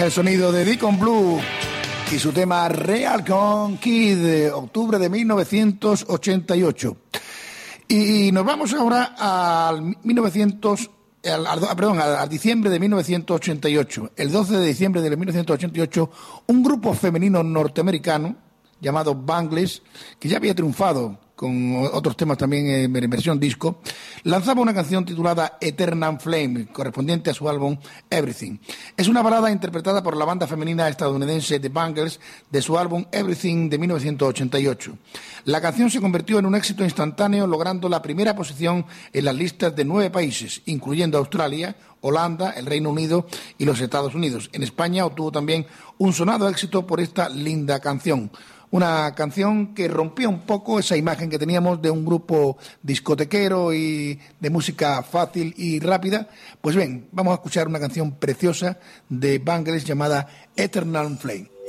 El sonido de Deacon Blue y su tema Real Con Kid, octubre de 1988. Y nos vamos ahora al diciembre de 1988. El 12 de diciembre de 1988, un grupo femenino norteamericano llamado Bangles, que ya había triunfado con otros temas también en versión disco, lanzaba una canción titulada Eternal Flame, correspondiente a su álbum Everything. Es una balada interpretada por la banda femenina estadounidense The Bangles de su álbum Everything de 1988. La canción se convirtió en un éxito instantáneo, logrando la primera posición en las listas de 9 países, incluyendo Australia, Holanda, el Reino Unido y los Estados Unidos. En España obtuvo también un sonado éxito por esta linda canción. Una canción que rompía un poco esa imagen que teníamos de un grupo discotequero y de música fácil y rápida. Pues bien, vamos a escuchar una canción preciosa de Bangles llamada Eternal Flame.